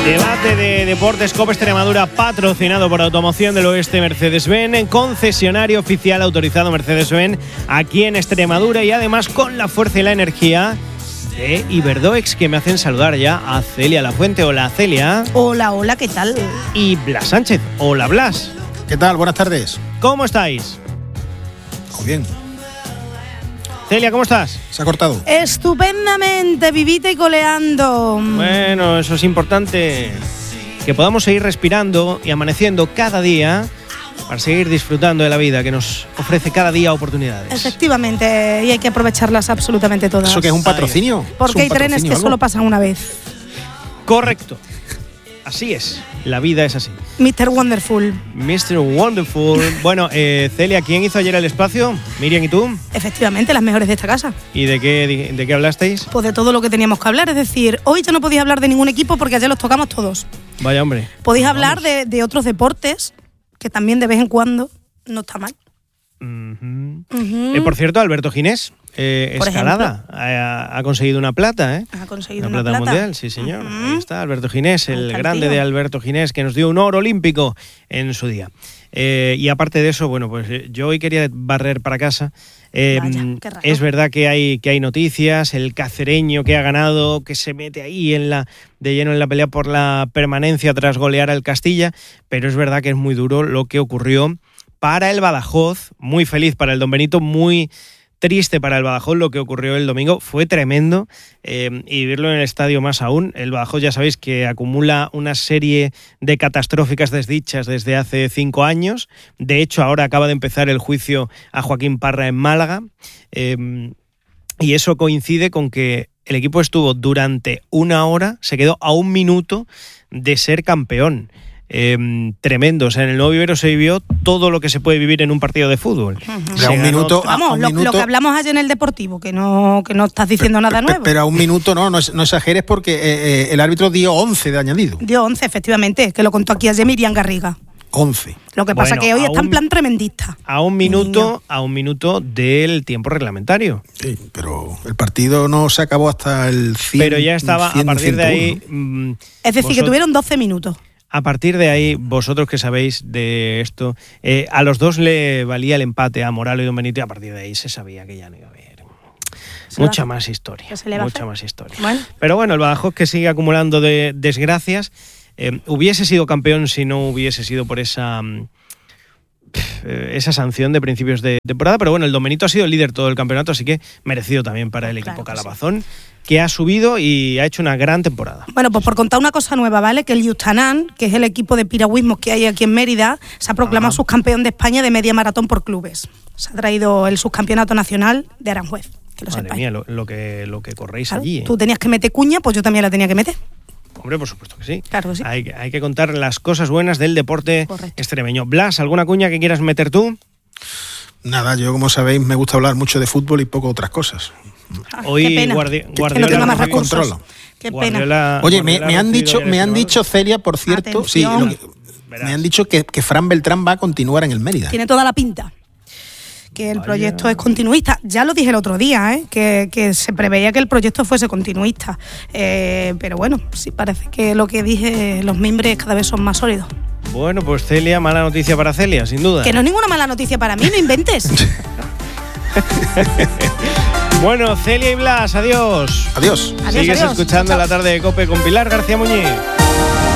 Debate de Deportes Cope Extremadura, patrocinado por Automoción del Oeste Mercedes-Benz, concesionario oficial autorizado Mercedes-Benz aquí en Extremadura, y además con la fuerza y la energía de Iberdoex, que me hacen saludar ya a Celia Lafuente. Hola, Celia. Hola, hola, ¿qué tal? Y Blas Sánchez. Hola, Blas. ¿Qué tal? Buenas tardes. ¿Cómo estáis? Muy bien. Celia, ¿cómo estás? ¿Se ha cortado? Estupendamente, vivita y coleando. Bueno, eso es importante, que podamos seguir respirando y amaneciendo cada día para seguir disfrutando de la vida que nos ofrece cada día oportunidades. Efectivamente, y hay que aprovecharlas absolutamente todas. ¿Eso que es un patrocinio? Porque hay trenes que solo pasan una vez. Correcto. Así es. La vida es así. Mr. Wonderful. Mr. Wonderful. Bueno, Celia, ¿quién hizo ayer el espacio? Miriam y tú. Efectivamente, las mejores de esta casa. ¿Y de qué hablasteis? Pues de todo lo que teníamos que hablar. Es decir, hoy ya no podéis hablar de ningún equipo porque ayer los tocamos todos. Vaya hombre. Podéis hablar de otros deportes, que también de vez en cuando no está mal. Por cierto, Alberto Ginés, escalada, ha conseguido una plata, ¿eh? Ha conseguido una plata mundial, sí señor. Ahí está Alberto Ginés, el grande de Alberto Ginés, que nos dio un oro olímpico en su día. Y aparte de eso, bueno, pues yo hoy quería barrer para casa. Es verdad que hay noticias, el cacereño que ha ganado, que se mete ahí de lleno en la pelea por la permanencia tras golear al Castilla, pero es verdad que es muy duro lo que ocurrió para el Badajoz. Muy feliz para el Don Benito, muy triste para el Badajoz lo que ocurrió el domingo. Fue tremendo, y vivirlo en el estadio más aún. El Badajoz, ya sabéis que acumula una serie de catastróficas desdichas desde hace 5 años. De hecho, ahora acaba de empezar el juicio a Joaquín Parra en Málaga, y eso coincide con que el equipo estuvo durante 1 hora, se quedó a 1 minuto de ser campeón. Tremendo, o sea, en el Nuevo Vivero se vivió todo lo que se puede vivir en un partido de fútbol. A un minuto. Vamos, lo que hablamos ayer en el Deportivo, que no estás diciendo nada nuevo. Pero a 1 minuto no exageres, porque el árbitro dio 11 de añadido. Dio 11, efectivamente, que lo contó aquí ayer Miriam Garriga. 11. Lo que pasa que hoy está en plan tremendista. A un minuto del tiempo reglamentario. Sí, pero el partido no se acabó hasta el 100. Pero ya estaba, a partir de ahí. Es decir, que tuvieron 12 minutos. A partir de ahí, vosotros que sabéis de esto, a los dos le valía el empate, a Moralo y Don Benito, y a partir de ahí se sabía que ya no iba a haber mucha más historia. Bueno. Pero bueno, el Badajoz, que sigue acumulando de desgracias, hubiese sido campeón si no hubiese sido por esa sanción de principios de temporada. Pero bueno, el Don Benito ha sido el líder todo el campeonato, así que merecido también para el equipo Calabazón, que ha subido y ha hecho una gran temporada. Bueno, pues por contar una cosa nueva, ¿vale? Que el Yustanán, que es el equipo de piragüismo que hay aquí en Mérida, se ha proclamado subcampeón de España de media maratón por clubes. Se ha traído el subcampeonato nacional de Aranjuez. Que lo Madre sepáis. mía, lo que corréis, claro, allí. Tú tenías que meter cuña, pues yo también la tenía que meter. Hombre, por supuesto que sí. Claro que sí. Hay que contar las cosas buenas del deporte extremeño. Blas, ¿alguna cuña que quieras meter tú? Nada, yo, como sabéis, me gusta hablar mucho de fútbol y poco otras cosas. Hoy Guardiola no tenga más recursos. Qué pena. Oye, me han dicho, Celia, por cierto, atención. Sí, me han dicho que Fran Beltrán va a continuar en el Mérida. Tiene toda la pinta. Que el proyecto es continuista. Ya lo dije el otro día, que se preveía que el proyecto fuese continuista. Pero bueno, sí parece que lo que dije, los mimbres cada vez son más sólidos. Bueno, pues Celia, mala noticia para Celia, sin duda. Que no es ninguna mala noticia para mí, no inventes. Bueno, Celia y Blas, adiós. Adiós. Sigues escuchando La Tarde de COPE con Pilar García Muñiz.